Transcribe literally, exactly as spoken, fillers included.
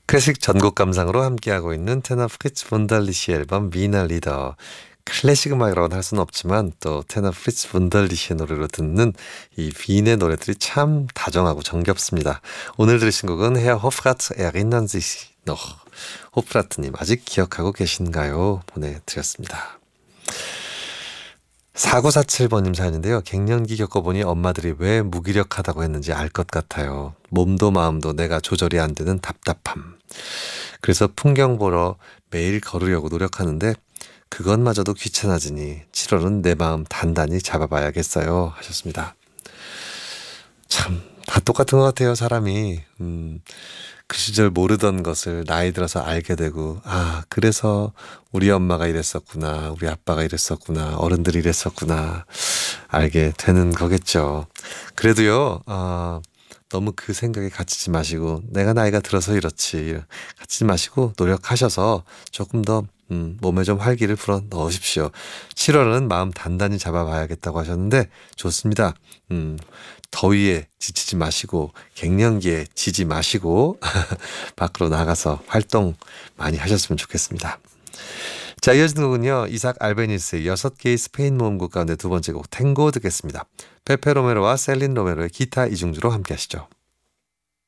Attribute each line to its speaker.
Speaker 1: 클래식 전곡 감상으로 함께하고 있는 테너 프리츠 분달리시 앨범 위너 리더. 클래식 음악이라고는 할 수는 없지만 또 테너 프리츠 분달리시의 노래로 듣는 이 빈의 노래들이 참 다정하고 정겹습니다. 오늘 들으신 곡은 Herr Hofrat erinnern sich noch. 호프라트님 아직 기억하고 계신가요? 보내드렸습니다. 사구사칠 번님 사연인데요. 갱년기 겪어보니 엄마들이 왜 무기력하다고 했는지 알 것 같아요. 몸도 마음도 내가 조절이 안 되는 답답함. 그래서 풍경 보러 매일 걸으려고 노력하는데 그것마저도 귀찮아지니 칠월은 내 마음 단단히 잡아봐야겠어요. 하셨습니다. 참, 다 똑같은 것 같아요, 사람이. 음, 그 시절 모르던 것을 나이 들어서 알게 되고, 아, 그래서 우리 엄마가 이랬었구나, 우리 아빠가 이랬었구나, 어른들이 이랬었구나, 알게 되는 거겠죠. 그래도요, 아, 너무 그 생각에 갇히지 마시고, 내가 나이가 들어서 이렇지, 갇히지 마시고, 노력하셔서 조금 더 음, 몸에 좀 활기를 불어 넣으십시오. 칠월은 마음 단단히 잡아봐야겠다고 하셨는데, 좋습니다. 음, 더위에 지치지 마시고, 갱년기에 지지 마시고, 밖으로 나가서 활동 많이 하셨으면 좋겠습니다. 자, 이어지는 곡은요, 이삭 알베니스의 여섯 개의 스페인 모음곡 가운데 두 번째 곡 탱고 듣겠습니다. 페페 로메로와 셀린 로메로의 기타 이중주로 함께 하시죠.